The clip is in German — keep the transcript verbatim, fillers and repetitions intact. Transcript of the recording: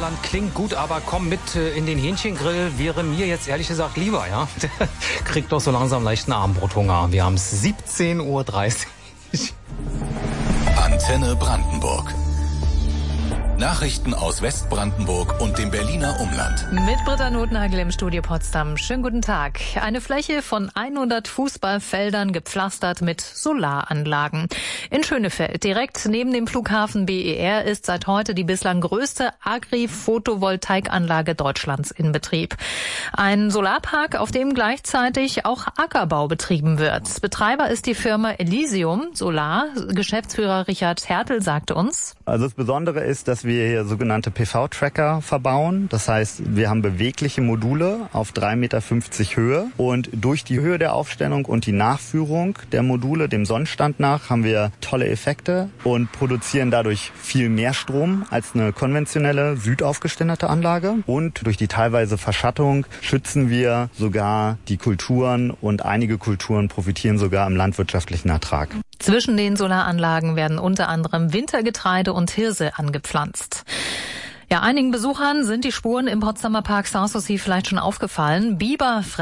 Umland klingt gut, aber komm mit in den Hähnchengrill wäre mir jetzt ehrlich gesagt lieber, ja. Kriegt doch so langsam leichten Abendbrothunger. Wir haben es siebzehn Uhr dreißig. Antenne Brandenburg. Nachrichten aus Westbrandenburg und dem Berliner Umland. Mit Britta Notenhagel im Studio Potsdam. Schönen guten Tag. Eine Fläche von hundert Fußballfeldern gepflastert mit Solaranlagen. In Schönefeld, direkt neben dem Flughafen B E R, ist seit heute die bislang größte Agri-Photovoltaikanlage Deutschlands in Betrieb. Ein Solarpark, auf dem gleichzeitig auch Ackerbau betrieben wird. Betreiber ist die Firma Elysium Solar. Geschäftsführer Richard Hertel sagte uns: Also das Besondere ist, dass wir hier sogenannte P V-Tracker verbauen. Das heißt, wir haben bewegliche Module auf drei Meter fünfzig Höhe und durch die Höhe der Aufstellung und die Nachführung der Module dem Sonnenstand nach haben wir tolle Effekte und produzieren dadurch viel mehr Strom als eine konventionelle südaufgeständerte Anlage. Und durch die teilweise Verschattung schützen wir sogar die Kulturen und einige Kulturen profitieren sogar im landwirtschaftlichen Ertrag. Zwischen den Solaranlagen werden unter anderem Wintergetreide und Hirse angepflanzt. Ja, einigen Besuchern sind die Spuren im Potsdamer Park Sanssouci vielleicht schon aufgefallen. Biber